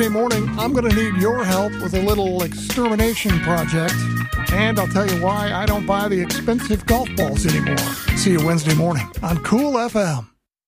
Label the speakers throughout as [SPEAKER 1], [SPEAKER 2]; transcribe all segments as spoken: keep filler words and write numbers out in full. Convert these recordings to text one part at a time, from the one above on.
[SPEAKER 1] Morning, I'm going to need your help with a little extermination project. And I'll tell you why I don't buy the expensive golf balls anymore. See you Wednesday morning on Cool F M.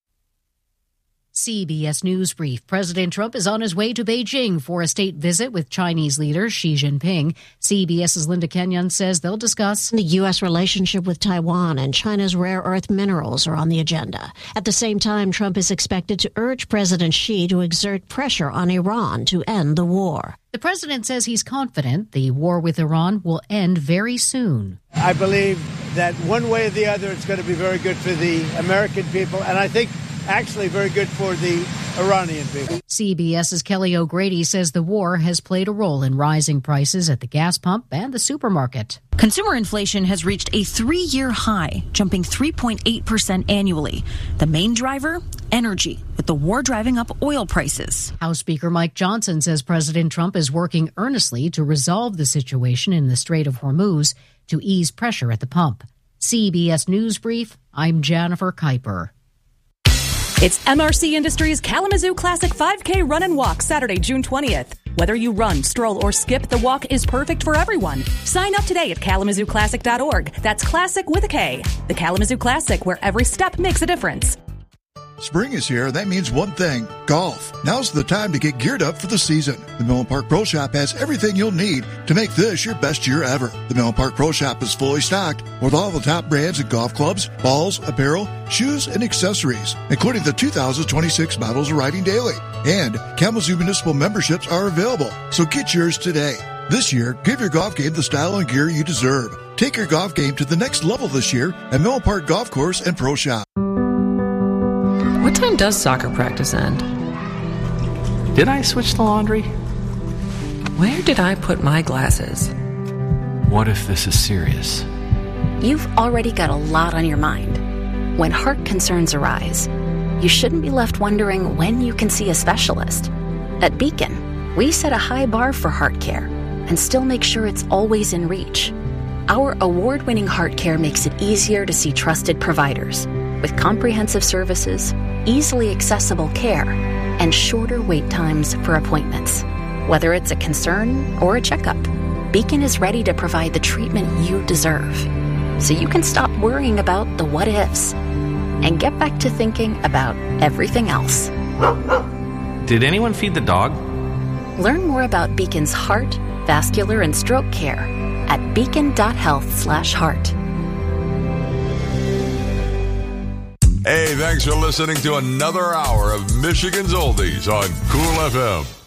[SPEAKER 2] C B S News Brief. President Trump is on his way to Beijing for a state visit with Chinese leader Xi Jinping. CBS's Linda Kenyon says they'll discuss
[SPEAKER 3] the U S relationship with Taiwan and China's rare earth minerals are on the agenda. At the same time, Trump is expected to urge President Xi to exert pressure on Iran to end the war.
[SPEAKER 2] The president says he's confident the war with Iran will end very soon.
[SPEAKER 4] I believe that one way or the other, it's going to be very good for the American people, and I think actually very good for the Iranian people.
[SPEAKER 2] CBS's Kelly O'Grady says the war has played a role in rising prices at the gas pump and the supermarket.
[SPEAKER 5] Consumer inflation has reached a three-year high, jumping three point eight percent annually. The main driver? Energy, with the war driving up oil prices.
[SPEAKER 2] House Speaker Mike Johnson says President Trump is working earnestly to resolve the situation in the Strait of Hormuz to ease pressure at the pump. C B S News Brief, I'm Jennifer Kuiper.
[SPEAKER 6] It's M R C Industries Kalamazoo Classic five K Run and Walk Saturday, June twentieth. Whether you run, stroll, or skip, the walk is perfect for everyone. Sign up today at kalamazoo classic dot org. That's classic with a K. The Kalamazoo Classic, where every step makes a difference.
[SPEAKER 7] Spring is here. That means one thing, golf. Now's the time to get geared up for the season. The Millen Park Pro Shop has everything you'll need to make this your best year ever. The Millen Park Pro Shop is fully stocked with all the top brands in golf clubs, balls, apparel, shoes, and accessories, including the two thousand twenty-six models of Riding Daily. And Kalamazoo Municipal memberships are available, so get yours today. This year, give your golf game the style and gear you deserve. Take your golf game to the next level this year at Millen Park Golf Course and Pro Shop.
[SPEAKER 8] What time does soccer practice end? Did I switch the laundry? Where did I put my glasses?
[SPEAKER 9] What if this is serious?
[SPEAKER 10] You've already got a lot on your mind. When heart concerns arise, you shouldn't be left wondering when you can see a specialist. At Beacon, we set a high bar for heart care and still make sure it's always in reach. Our award-winning heart care makes it easier to see trusted providers with comprehensive services, easily accessible care, and shorter wait times for appointments. Whether it's a concern or a checkup, Beacon is ready to provide the treatment you deserve, so you can stop worrying about the what-ifs and get back to thinking about everything else.
[SPEAKER 9] Did anyone feed the dog?
[SPEAKER 10] Learn more about Beacon's heart, vascular, and stroke care at beacon.health slash heart.
[SPEAKER 11] Hey, thanks for listening to another hour of Michigan's Oldies on Cool F M.